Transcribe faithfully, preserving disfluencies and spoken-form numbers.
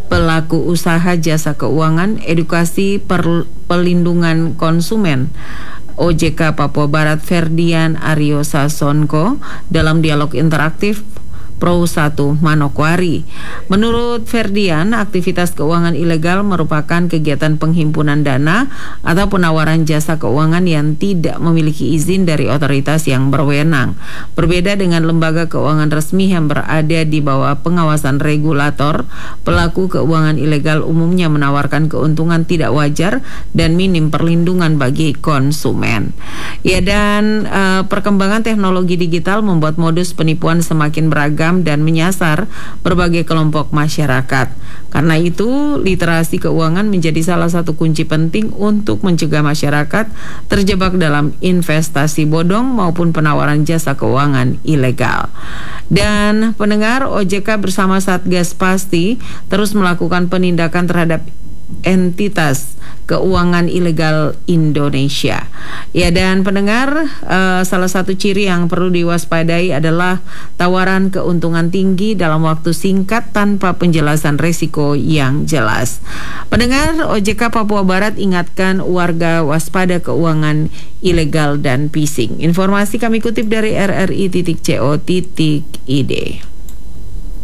pelaku usaha jasa keuangan, edukasi per, pelindungan konsumen O J K Papua Barat Ferdian Aryo Sasonko dalam dialog interaktif Pro satu Manokwari. Menurut Ferdian, aktivitas keuangan ilegal merupakan kegiatan penghimpunan dana atau penawaran jasa keuangan yang tidak memiliki izin dari otoritas yang berwenang. Berbeda dengan lembaga keuangan resmi yang berada di bawah pengawasan regulator, pelaku keuangan ilegal umumnya menawarkan keuntungan tidak wajar dan minim perlindungan bagi konsumen. Ya, dan uh, perkembangan teknologi digital membuat modus penipuan semakin beragam dan menyasar berbagai kelompok masyarakat. Karena itu, literasi keuangan menjadi salah satu kunci penting untuk mencegah masyarakat terjebak dalam investasi bodong maupun penawaran jasa keuangan ilegal. Dan pendengar, O J K bersama Satgas Pasti terus melakukan penindakan terhadap entitas keuangan ilegal Indonesia. Ya, dan pendengar, uh, salah satu ciri yang perlu diwaspadai adalah tawaran keuntungan tinggi dalam waktu singkat tanpa penjelasan resiko yang jelas. Pendengar, O J K Papua Barat ingatkan warga waspada keuangan ilegal dan phishing. Informasi kami kutip dari R R I titik co titik I D.